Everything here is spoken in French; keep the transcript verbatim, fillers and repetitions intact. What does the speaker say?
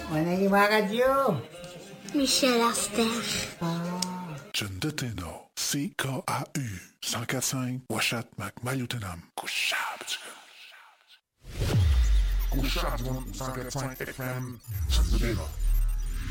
On est à la radio. Michel Aster. Ah. John Deteno, C K A U, cent quatre cinq, Washat Macmayutenam, Kushab. Kushab, cent quatre cinq F M, John Deteno.